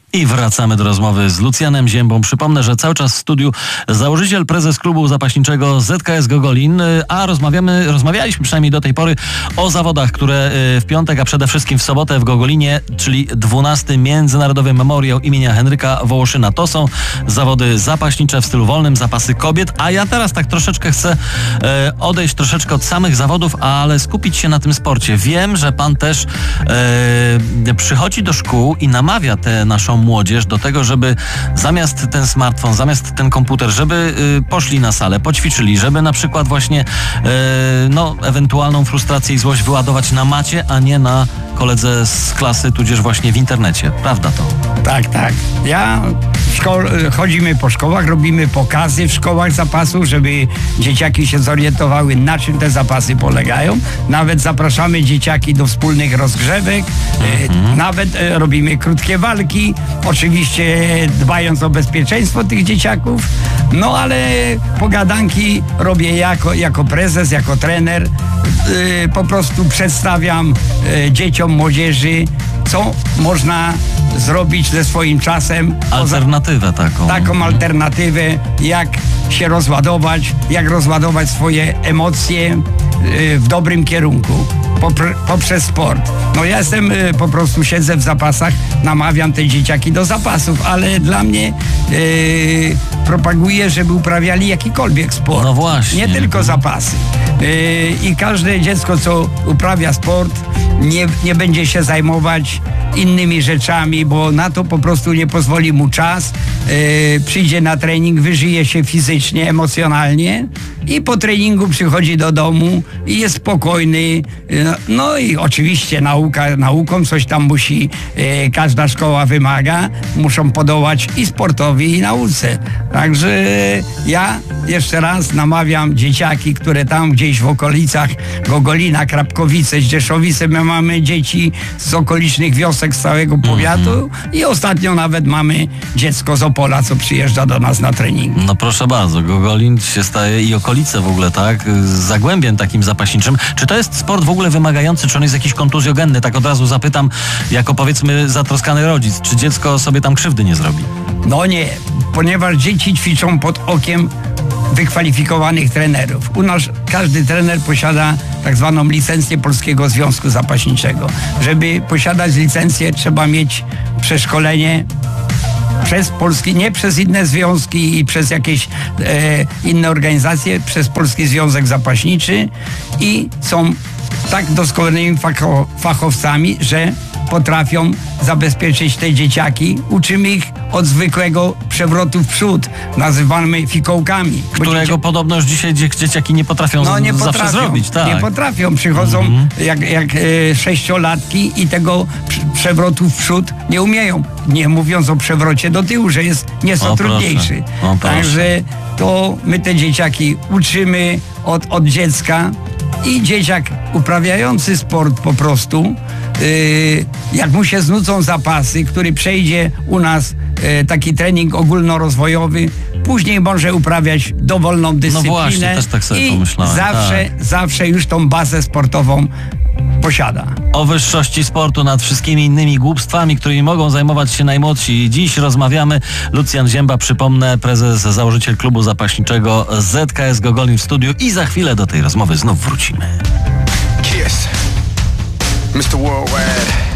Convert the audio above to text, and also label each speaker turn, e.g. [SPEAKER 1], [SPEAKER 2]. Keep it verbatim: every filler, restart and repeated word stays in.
[SPEAKER 1] I wracamy do rozmowy z Lucjanem Ziębą. Przypomnę, że cały czas w studiu założyciel, prezes klubu zapaśniczego Z K S Gogolin, a rozmawiamy, rozmawialiśmy przynajmniej do tej pory o zawodach, które w piątek, a przede wszystkim w sobotę w Gogolinie, czyli dwunasty Międzynarodowy Memoriał imienia Henryka Wołoszyna. To są zawody zapaśnicze w stylu wolnym, zapasy kobiet, a ja teraz tak troszeczkę chcę e, odejść troszeczkę od samych zawodów, ale skupić się na tym sporcie. Wiem, że pan też e, przychodzi do szkół i namawia tę naszą młodzież do tego, żeby zamiast ten smartfon, zamiast ten komputer, żeby y, poszli na salę, poćwiczyli, żeby na przykład właśnie y, no, ewentualną frustrację i złość wyładować na macie, a nie na koledze z klasy, tudzież właśnie w internecie. Prawda to?
[SPEAKER 2] Tak, tak. Ja szko- chodzimy po szkołach, robimy pokazy w szkołach zapasów, żeby dzieciaki się zorientowały, na czym te zapasy polegają. Nawet zapraszamy dzieciaki do wspólnych rozgrzewek, mm-hmm. e, nawet e, robimy krótkie walki, oczywiście dbając o bezpieczeństwo tych dzieciaków, no ale pogadanki robię jako, jako prezes, jako trener. E, po prostu przedstawiam e, dzieciom, młodzieży, co można zrobić ze swoim czasem.
[SPEAKER 1] Alternatywę taką.
[SPEAKER 2] Taką alternatywę, jak się rozładować, jak rozładować swoje emocje w dobrym kierunku poprzez sport. No ja jestem, po prostu siedzę w zapasach, namawiam te dzieciaki do zapasów, ale dla mnie yy, propaguję, żeby uprawiali jakikolwiek sport.
[SPEAKER 1] No właśnie.
[SPEAKER 2] Nie tylko zapasy. Yy, I każde dziecko, co uprawia sport, nie, nie będzie się zajmować innymi rzeczami, bo na to po prostu nie pozwoli mu czas. Yy, przyjdzie na trening, wyżyje się fizycznie, emocjonalnie i po treningu przychodzi do domu i jest spokojny. Yy, no i oczywiście nauka, nauką coś tam musi, yy, każda szkoła wymaga, muszą podołać i sportowi, i nauce. Także ja jeszcze raz namawiam dzieciaki, które tam gdzieś w okolicach Gogolina, Krapkowice, Zdzieszowice, my mamy dzieci z okolicznych wiosek, z całego powiatu mm-hmm. i ostatnio nawet mamy dziecko z Opola, co przyjeżdża do nas na treningi.
[SPEAKER 1] No proszę bardzo, Gogolin się staje i okolice w ogóle, tak, z zagłębiem takim zapaśniczym. Czy to jest sport w ogóle wymagający, czy on jest jakiś kontuzjogenny? Tak od razu zapytam, jako powiedzmy zatroskany rodzic, czy dziecko sobie tam krzywdy nie zrobi?
[SPEAKER 2] No nie, ponieważ dzieci ćwiczą pod okiem wykwalifikowanych trenerów. U nas każdy trener posiada tak zwaną licencję Polskiego Związku Zapaśniczego. Żeby posiadać licencję, trzeba mieć przeszkolenie przez polski, nie przez inne związki i przez jakieś e, inne organizacje, przez Polski Związek Zapaśniczy i są tak doskonałymi facho, fachowcami, że potrafią zabezpieczyć te dzieciaki. Uczymy ich od zwykłego przewrotu w przód. Nazywamy fikołkami.
[SPEAKER 1] Którego dzieci... podobno już dzisiaj dzieciaki nie potrafią,
[SPEAKER 2] no, nie
[SPEAKER 1] zawsze
[SPEAKER 2] potrafią, zrobić. Tak. Nie potrafią. Przychodzą mm-hmm. jak, jak e, sześciolatki i tego przewrotu w przód nie umieją. Nie mówiąc o przewrocie do tyłu, że jest nieco
[SPEAKER 1] o,
[SPEAKER 2] trudniejszy.
[SPEAKER 1] O,
[SPEAKER 2] Także to my te dzieciaki uczymy od, od dziecka i dzieciak uprawiający sport po prostu, Yy, jak mu się znudzą zapasy, który przejdzie u nas yy, taki trening ogólnorozwojowy, później może uprawiać dowolną dyscyplinę.
[SPEAKER 1] No właśnie, też tak sobie
[SPEAKER 2] i
[SPEAKER 1] pomyślałem.
[SPEAKER 2] zawsze,
[SPEAKER 1] tak.
[SPEAKER 2] zawsze już tą bazę sportową posiada.
[SPEAKER 1] O wyższości sportu nad wszystkimi innymi głupstwami, którymi mogą zajmować się najmłodsi. Dziś rozmawiamy. Lucjan Zięba, przypomnę, prezes, założyciel klubu zapaśniczego Z K S Gogolin w studiu i za chwilę do tej rozmowy znów wrócimy.
[SPEAKER 3] Kiss. mister Worldwide.